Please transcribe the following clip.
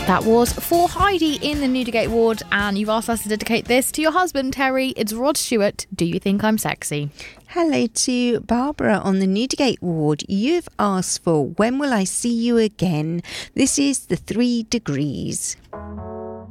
That was for Heidi in the Newdigate ward, and you've asked us to dedicate this to your husband, Terry. It's Rod Stewart. Do you think I'm sexy? Hello to Barbara on the Newdigate ward. You've asked for When Will I See You Again? This is the 3 Degrees.